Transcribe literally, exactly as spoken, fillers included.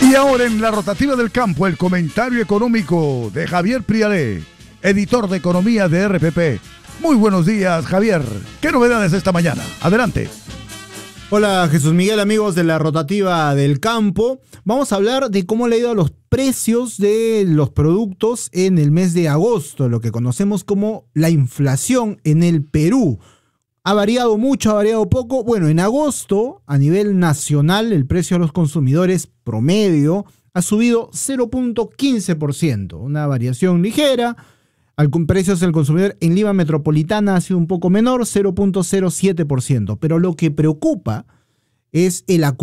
Y ahora en la rotativa del campo, el comentario económico de Javier Prialé, editor de economía de R P P. Muy buenos días, Javier. ¿Qué novedades esta mañana? Adelante. Hola Jesús Miguel, amigos de la rotativa del campo. Vamos a hablar de cómo le ha ido a los precios de los productos en el mes de agosto, lo que conocemos como la inflación en el Perú. ¿Ha variado mucho, ha variado poco? Bueno, en agosto, a nivel nacional, el precio a los consumidores promedio ha subido cero punto quince por ciento, una variación ligera. Al precios del consumidor en Lima Metropolitana ha sido un poco menor, cero punto cero siete por ciento. Pero lo que preocupa es el acumulado